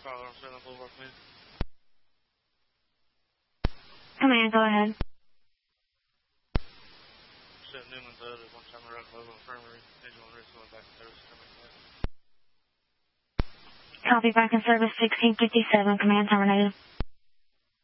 Command, go ahead. Copy, back in service 1657, command terminated.